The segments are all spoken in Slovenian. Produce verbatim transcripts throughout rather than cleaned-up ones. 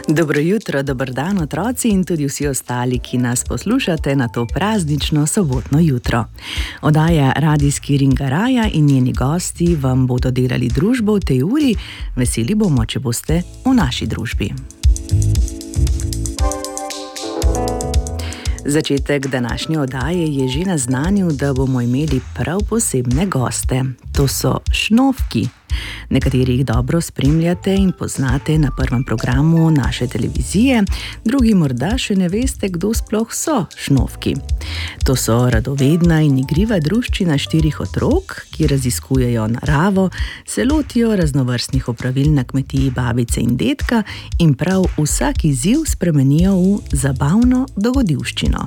Dobro jutro, dober dan otroci in tudi vsi ostali, ki nas poslušate na to praznično sobotno jutro. Oddaja Radijski Ringaraja in njeni gosti vam bodo delali družbo v tej uri. Veseli bomo, če boste v naši družbi. Začetek današnje oddaje je že naznanil, da bomo imeli prav posebne goste. To so šnofki. Nekateri jih dobro spremljate in poznate na prvem programu naše televizije, drugi morda še ne veste, kdo sploh so šnofki. To so radovedna in igriva druščina štirih otrok, ki raziskujejo naravo, se lotijo raznovrstnih opravil na kmetiji babice in dedka in prav vsak izziv spremenijo v zabavno dogodivščino.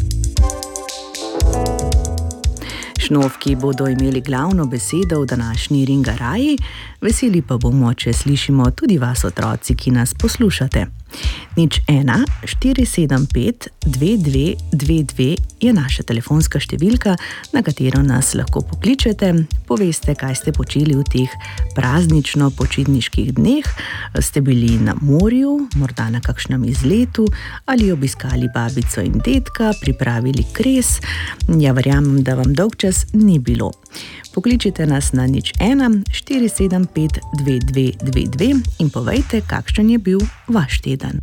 Šnofki bodo imeli glavno besedo v današnji Ringaraji, veseli pa bomo, če slišimo tudi vas otroci, ki nas poslušate. Nič ena, štiri sedem pet, dve dve dve dve je naša telefonska številka, na katero nas lahko pokličete, poveste, kaj ste počeli v teh praznično-počitniških dneh, ste bili na morju, morda na kakšnem izletu ali obiskali babico in dedka, pripravili kres. Ja, verjamem, da vam dolgčas ni bilo. Pokličite nas na nič ena, štiri sedem pet, dve dve dve dve in povejte, kakšen je bil vaš teden.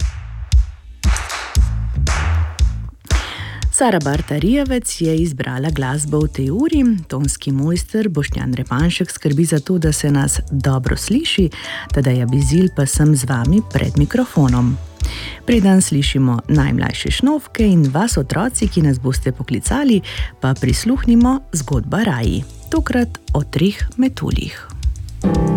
Sara Barta-Rijavec je izbrala glasbo v tej uri, tonski mojster Boštjan Repanšek skrbi za to, da se nas dobro sliši, Tadeja Bizilj pa sem z vami pred mikrofonom. Preden slišimo najmlajše šnofke in vas otroci, ki nas boste poklicali, pa prisluhnimo zgodba Raji, tokrat o treh metuljih.